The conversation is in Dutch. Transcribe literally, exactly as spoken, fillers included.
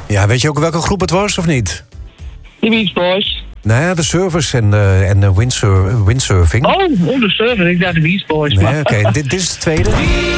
Ja, weet je ook welke groep het was of niet? De Beach Boys. Nou ja, de surfers en de, en de windsur, windsurfing. Oh, oh, de surfer. Ik dacht de Beach Boys. Nee, oké. Okay. Dit, dit is de tweede.